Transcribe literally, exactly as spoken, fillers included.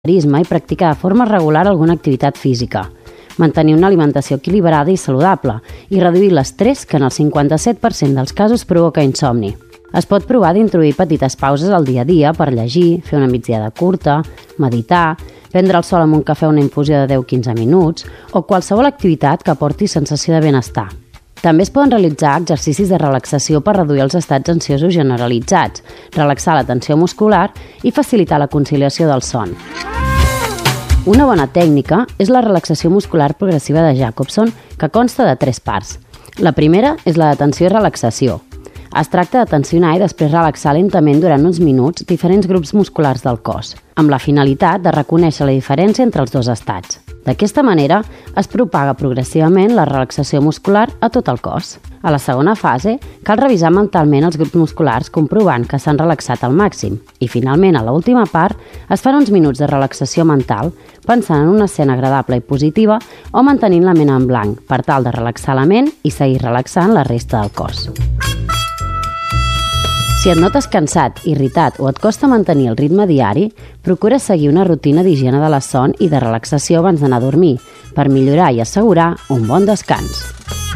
i practicar de forma regular alguna activitat física, mantenir una alimentació equilibrada i saludable i reduir l'estrès que en el cinquanta-set per cent dels casos provoca insomni. Es pot provar d'introduir petites pauses al dia a dia per llegir, fer una migdiada curta, meditar, prendre el sol amb un cafè o una infusió de deu a quinze minuts o qualsevol activitat que aporti sensació de benestar. També es poden realitzar exercicis de relaxació per reduir els estats ansiosos generalitzats, relaxar la tensió muscular i facilitar la conciliació del son. Una bona tècnica és la relaxació muscular progressiva de Jacobson, que consta de tres parts. La primera és la de tensió i relaxació. Es tracta de tensionar i després relaxar lentament durant uns minuts diferents grups musculars del cos, amb la finalitat de reconèixer la diferència entre els dos estats. D'aquesta manera, es propaga progressivament la relaxació muscular a tot el cos. A la segona fase, cal revisar mentalment els grups musculars comprovant que s'han relaxat al màxim. I finalment, a l'última part, es fan uns minuts de relaxació mental, pensant en una escena agradable i positiva o mantenint la ment en blanc, per tal de relaxar la ment i seguir relaxant la resta del cos. Si et notes cansat, irritat o et costa mantenir el ritme diari, procura seguir una rutina d'higiene de la son i de relaxació abans d'anar a dormir, per millorar i assegurar un bon descans.